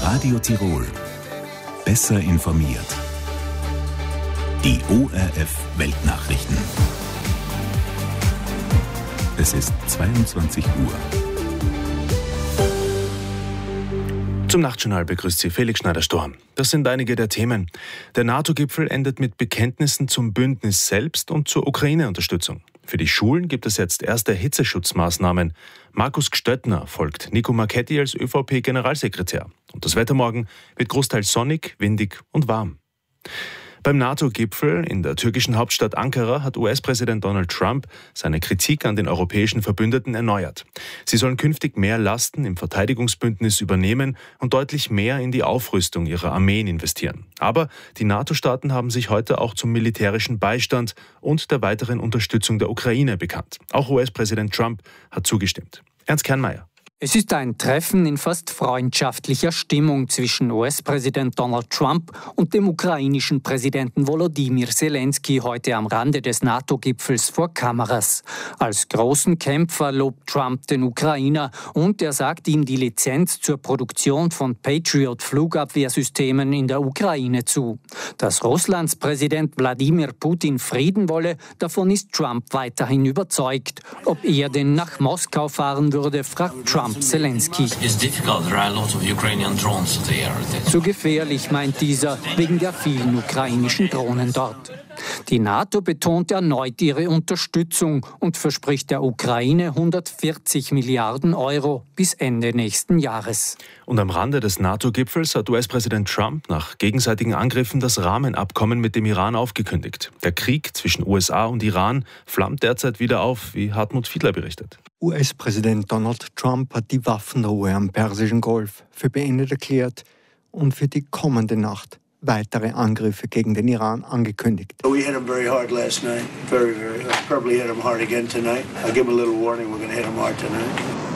Radio Tirol. Besser informiert. Die ORF Weltnachrichten. Es ist 22 Uhr. Zum Nachtjournal begrüßt Sie Felix Schneider-Storm. Das sind einige der Themen. Der NATO-Gipfel endet mit Bekenntnissen zum Bündnis selbst und zur Ukraine-Unterstützung. Für die Schulen gibt es jetzt erste Hitzeschutzmaßnahmen. Markus Gstöttner folgt Nico Marchetti als ÖVP-Generalsekretär. Und das Wetter morgen wird großteils sonnig, windig und warm. Beim NATO-Gipfel in der türkischen Hauptstadt Ankara hat US-Präsident Donald Trump seine Kritik an den europäischen Verbündeten erneuert. Sie sollen künftig mehr Lasten im Verteidigungsbündnis übernehmen und deutlich mehr in die Aufrüstung ihrer Armeen investieren. Aber die NATO-Staaten haben sich heute auch zum militärischen Beistand und der weiteren Unterstützung der Ukraine bekannt. Auch US-Präsident Trump hat zugestimmt. Ernst Kernmeier. Es ist ein Treffen in fast freundschaftlicher Stimmung zwischen US-Präsident Donald Trump und dem ukrainischen Präsidenten Volodymyr Zelensky heute am Rande des NATO-Gipfels vor Kameras. Als großen Kämpfer lobt Trump den Ukrainer und er sagt ihm die Lizenz zur Produktion von Patriot-Flugabwehrsystemen in der Ukraine zu. Dass Russlands Präsident Wladimir Putin Frieden wolle, davon ist Trump weiterhin überzeugt. Ob er denn nach Moskau fahren würde, fragt Trump Zelensky. Zu gefährlich, meint dieser, wegen der vielen ukrainischen Drohnen dort. Die NATO betont erneut ihre Unterstützung und verspricht der Ukraine 140 Milliarden Euro bis Ende nächsten Jahres. Und am Rande des NATO-Gipfels hat US-Präsident Trump nach gegenseitigen Angriffen das Rahmenabkommen mit dem Iran aufgekündigt. Der Krieg zwischen USA und Iran flammt derzeit wieder auf, wie Hartmut Fiedler berichtet. US-Präsident Donald Trump hat die Waffenruhe am Persischen Golf für beendet erklärt und für die kommende Nacht weitere Angriffe gegen den Iran angekündigt. We hit him very hard last night. Very hard. Probably hit him hard again tonight. I'll give him a little warning. We're going to hit him hard tonight.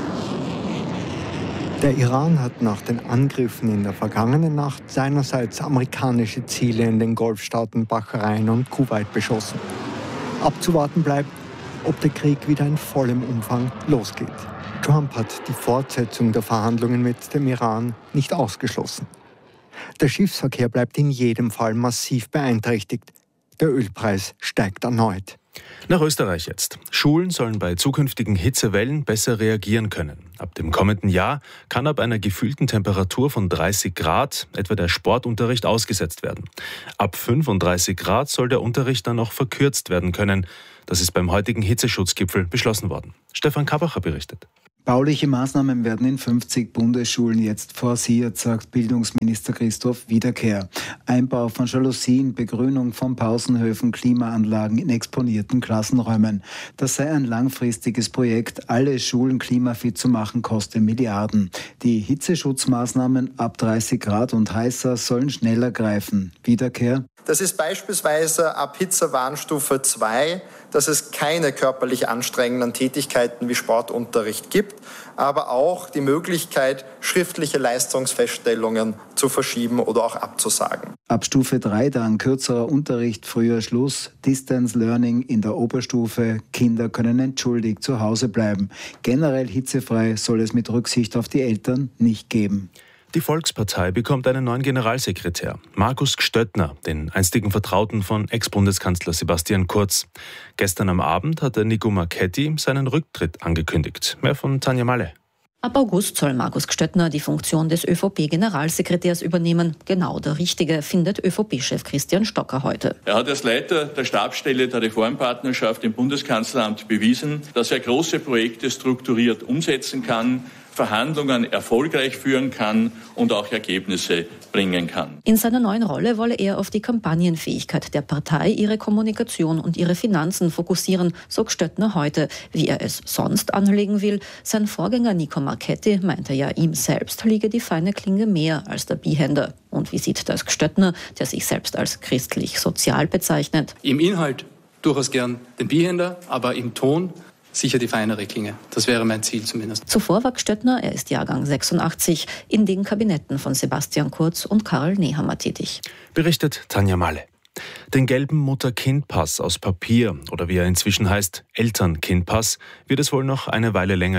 Der Iran hat nach den Angriffen in der vergangenen Nacht seinerseits amerikanische Ziele in den Golfstaaten Bahrain und Kuwait beschossen. Abzuwarten bleibt, ob der Krieg wieder in vollem Umfang losgeht. Trump hat die Fortsetzung der Verhandlungen mit dem Iran nicht ausgeschlossen. Der Schiffsverkehr bleibt in jedem Fall massiv beeinträchtigt. Der Ölpreis steigt erneut. Nach Österreich jetzt. Schulen sollen bei zukünftigen Hitzewellen besser reagieren können. Ab dem kommenden Jahr kann ab einer gefühlten Temperatur von 30 Grad etwa der Sportunterricht ausgesetzt werden. Ab 35 Grad soll der Unterricht dann auch verkürzt werden können. Das ist beim heutigen Hitzeschutzgipfel beschlossen worden. Stefan Kabacher berichtet. Bauliche Maßnahmen werden in 50 Bundesschulen jetzt forciert, sagt Bildungsminister Christoph Wiederkehr. Einbau von Jalousien, Begrünung von Pausenhöfen, Klimaanlagen in exponierten Klassenräumen. Das sei ein langfristiges Projekt. Alle Schulen klimafit zu machen, koste Milliarden. Die Hitzeschutzmaßnahmen ab 30 Grad und heißer sollen schneller greifen. Wiederkehr. Das ist beispielsweise ab Hitzewarnstufe 2, dass es keine körperlich anstrengenden Tätigkeiten wie Sportunterricht gibt, aber auch die Möglichkeit, schriftliche Leistungsfeststellungen zu verschieben oder auch abzusagen. Ab Stufe 3 dann kürzerer Unterricht, früher Schluss, Distance Learning in der Oberstufe. Kinder können entschuldigt zu Hause bleiben. Generell hitzefrei soll es mit Rücksicht auf die Eltern nicht geben. Die Volkspartei bekommt einen neuen Generalsekretär, Markus Gstöttner, den einstigen Vertrauten von Ex-Bundeskanzler Sebastian Kurz. Gestern am Abend hatte Nico Marchetti seinen Rücktritt angekündigt. Mehr von Tanja Malle. Ab August soll Markus Gstöttner die Funktion des ÖVP-Generalsekretärs übernehmen. Genau der Richtige, findet ÖVP-Chef Christian Stocker heute. Er hat als Leiter der Stabsstelle der Reformpartnerschaft im Bundeskanzleramt bewiesen, dass er große Projekte strukturiert umsetzen kann, Verhandlungen erfolgreich führen kann und auch Ergebnisse bringen kann. In seiner neuen Rolle wolle er auf die Kampagnenfähigkeit der Partei, ihre Kommunikation und ihre Finanzen fokussieren, so Gstöttner heute. Wie er es sonst anlegen will, sein Vorgänger Nico Marchetti meinte ja, ihm selbst liege die feine Klinge mehr als der Bihender. Und wie sieht das Gstöttner, der sich selbst als christlich-sozial bezeichnet? Im Inhalt durchaus gern den Bihender, aber im Ton sicher die feinere Klinge. Das wäre mein Ziel zumindest. Zuvor war Gstöttner, er ist Jahrgang 86, in den Kabinetten von Sebastian Kurz und Karl Nehammer tätig. Berichtet Tanja Malle. Den gelben Mutter-Kind-Pass aus Papier oder wie er inzwischen heißt, Eltern-Kind-Pass, wird es wohl noch eine Weile länger geben.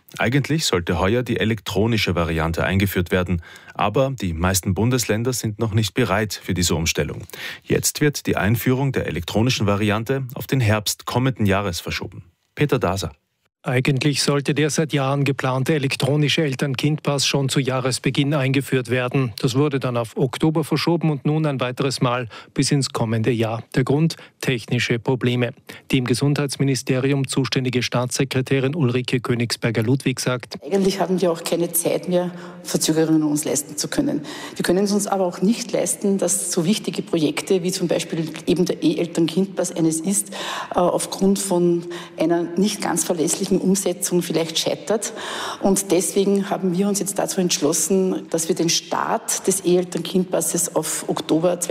Eigentlich sollte heuer die elektronische Variante eingeführt werden, aber die meisten Bundesländer sind noch nicht bereit für diese Umstellung. Jetzt wird die Einführung der elektronischen Variante auf den Herbst kommenden Jahres verschoben. Peter Daser. Eigentlich sollte der seit Jahren geplante elektronische Eltern-Kind-Pass schon zu Jahresbeginn eingeführt werden. Das wurde dann auf Oktober verschoben und nun ein weiteres Mal bis ins kommende Jahr. Der Grund? Technische Probleme. Die im Gesundheitsministerium zuständige Staatssekretärin Ulrike Königsberger-Ludwig sagt: Eigentlich haben wir auch keine Zeit mehr, Verzögerungen uns leisten zu können. Wir können es uns aber auch nicht leisten, dass so wichtige Projekte wie zum Beispiel eben der E-Eltern-Kind-Pass eines ist, aufgrund von einer nicht ganz verlässlichen Umsetzung vielleicht scheitert. Und deswegen haben wir uns jetzt dazu entschlossen, dass wir den Start des E-Eltern-Kind-Passes auf Oktober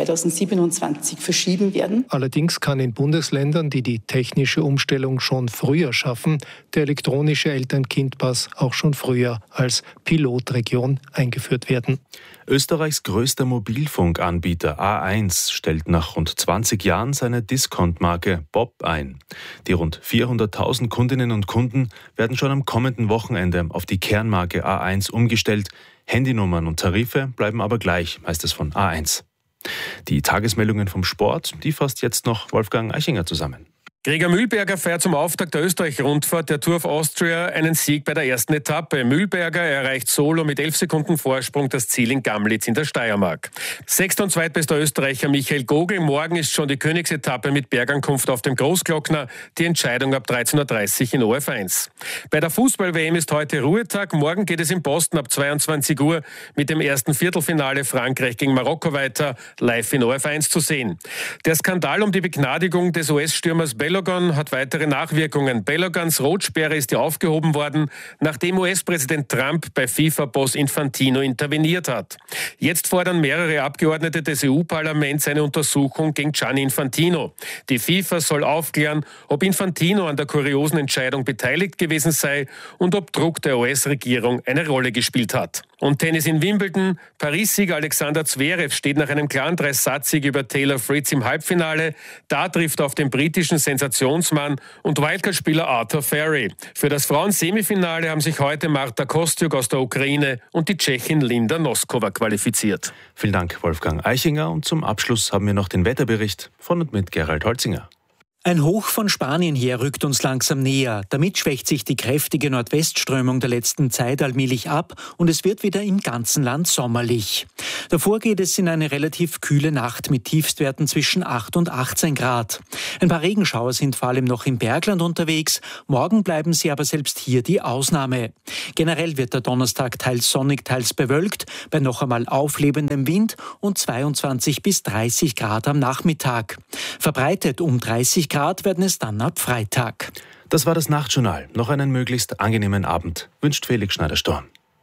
2027 verschieben werden. Allerdings kann in Bundesländern, die die technische Umstellung schon früher schaffen, der elektronische Eltern-Kind-Pass auch schon früher als Pilotregion eingeführt werden. Österreichs größter Mobilfunkanbieter A1 stellt nach rund 20 Jahren seine Discount-Marke Bob ein. Die rund 400.000 Kundinnen und Kunden werden schon am kommenden Wochenende auf die Kernmarke A1 umgestellt. Handynummern und Tarife bleiben aber gleich, heißt es von A1. Die Tagesmeldungen vom Sport, die fasst jetzt noch Wolfgang Eichinger zusammen. Gregor Mühlberger feiert zum Auftakt der Österreich-Rundfahrt der Tour of Austria einen Sieg bei der ersten Etappe. Mühlberger erreicht solo mit 11 Sekunden Vorsprung das Ziel in Gamlitz in der Steiermark. Sechster und zweitbester Österreicher Michael Gogl. Morgen ist schon die Königsetappe mit Bergankunft auf dem Großglockner. Die Entscheidung ab 13.30 Uhr in OF1. Bei der Fußball-WM ist heute Ruhetag. Morgen geht es in Boston ab 22 Uhr mit dem ersten Viertelfinale Frankreich gegen Marokko weiter, live in OF1 zu sehen. Der Skandal um die Begnadigung des US-Stürmers Balogun hat weitere Nachwirkungen. Balogans Rotsperre ist ja aufgehoben worden, nachdem US-Präsident Trump bei FIFA-Boss Infantino interveniert hat. Jetzt fordern mehrere Abgeordnete des EU-Parlaments eine Untersuchung gegen Gianni Infantino. Die FIFA soll aufklären, ob Infantino an der kuriosen Entscheidung beteiligt gewesen sei und ob Druck der US-Regierung eine Rolle gespielt hat. Und Tennis in Wimbledon. Paris-Sieger Alexander Zverev steht nach einem klaren 3-Satz-Sieg über Taylor Fritz im Halbfinale. Da trifft er auf den britischen Sensationsmann und Wildcard-Spieler Arthur Ferry. Für das Frauen-Semifinale haben sich heute Marta Kostyuk aus der Ukraine und die Tschechin Linda Noskova qualifiziert. Vielen Dank, Wolfgang Eichinger. Und zum Abschluss haben wir noch den Wetterbericht von und mit Gerald Holzinger. Ein Hoch von Spanien her rückt uns langsam näher. Damit schwächt sich die kräftige Nordwestströmung der letzten Zeit allmählich ab und es wird wieder im ganzen Land sommerlich. Davor geht es in eine relativ kühle Nacht mit Tiefstwerten zwischen 8 und 18 Grad. Ein paar Regenschauer sind vor allem noch im Bergland unterwegs. Morgen bleiben sie aber selbst hier die Ausnahme. Generell wird der Donnerstag teils sonnig, teils bewölkt, bei noch einmal auflebendem Wind und 22 bis 30 Grad am Nachmittag. Verbreitet um 30 Grad werden es dann ab Freitag. Das war das Nachtjournal. Noch einen möglichst angenehmen Abend wünscht Felix Schneider-Storm.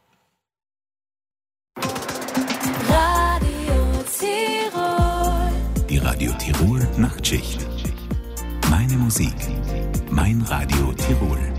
Die Radio Tirol Nachtschicht. Meine Musik. Mein Radio Tirol.